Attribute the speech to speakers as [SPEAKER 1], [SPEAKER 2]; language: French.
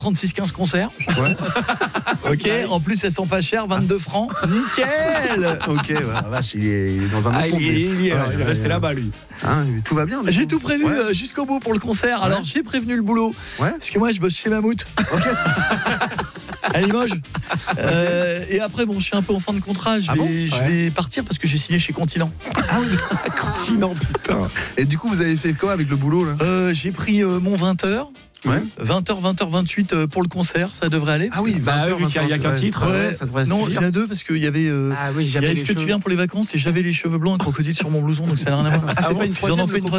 [SPEAKER 1] 36-15 concerts.
[SPEAKER 2] Ouais.
[SPEAKER 1] Ok, en plus elles sont pas chères, 22 francs. Nickel.
[SPEAKER 2] Ok, ouais, la vache, il est dans un autre monde.
[SPEAKER 3] Il est
[SPEAKER 2] Ouais,
[SPEAKER 3] resté là-bas, lui.
[SPEAKER 2] Hein, tout va bien.
[SPEAKER 1] J'ai tout prévu
[SPEAKER 2] Ouais.
[SPEAKER 1] jusqu'au bout pour le concert. Alors j'ai prévenu le boulot.
[SPEAKER 2] Ouais.
[SPEAKER 1] Parce que moi je bosse chez Mammouth.
[SPEAKER 2] Ok.
[SPEAKER 1] À Limoges. Et après bon, je suis un peu en fin de contrat. Je vais partir parce que j'ai signé chez Continent.
[SPEAKER 2] Ah oui.
[SPEAKER 3] Continent, putain.
[SPEAKER 2] Et du coup, vous avez fait quoi avec le boulot là?
[SPEAKER 1] J'ai pris mon 20h.
[SPEAKER 2] Ouais.
[SPEAKER 1] 20h, 20h28 pour le concert, ça devrait aller.
[SPEAKER 2] Ah oui, 20h,
[SPEAKER 3] vu qu'il n'y a qu'un titre,
[SPEAKER 1] Ouais.
[SPEAKER 3] ça devrait
[SPEAKER 1] Non, il y
[SPEAKER 3] suffire.
[SPEAKER 1] en a deux parce qu'il y avait.
[SPEAKER 3] Ah oui,
[SPEAKER 1] Il y a Est-ce que tu viens pour les vacances et j'avais les cheveux blancs, un crocodile sur mon blouson, donc ça n'a rien à voir.
[SPEAKER 2] Ah, c'est pas une
[SPEAKER 1] Ils en ont
[SPEAKER 2] troisième,
[SPEAKER 1] fait
[SPEAKER 2] le
[SPEAKER 1] une